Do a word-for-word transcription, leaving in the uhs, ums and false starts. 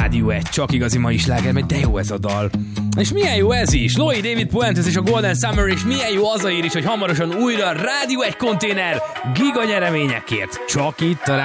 Rádió egy, csak igazi mai sláger, mert de jó ez a dal. És milyen jó ez is, Louis David Puentes és a Golden Summer, és milyen jó az a ír is, hogy hamarosan újra Rádió egy konténer giga nyereményekért. Csak itt a